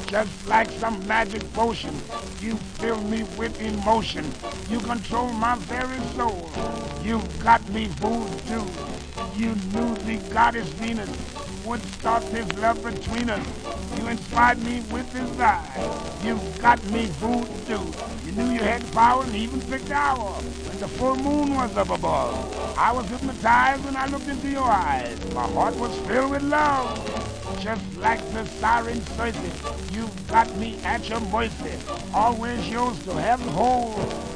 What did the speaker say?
Just like some magic potion, you fill me with emotion. You control my very soul. You've got me fooled too. You knew the goddess Venus would start this love between us. You inspired me with desire. You've got me fooled too. You knew you had the power and even picked the hour when the full moon was up above. I was hypnotized when I looked into your eyes. My heart was filled with love. Just like the siren circuit, you've got me at your mercy. Always yours to have and hold.